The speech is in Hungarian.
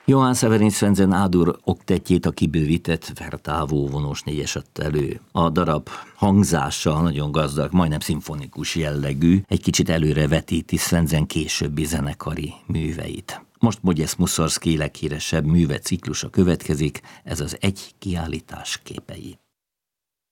Johann Severin Svensen A-dur oktettjét, a kibővített vertávó vonós négyes adta elő. A darab hangzása nagyon gazdag, majdnem szimfonikus jellegű, egy kicsit előre vetíti Svensen későbbi zenekari műveit. Most Modest Mussorgsky leghíresebb műve ciklusa következik, ez az Egy kiállítás képei.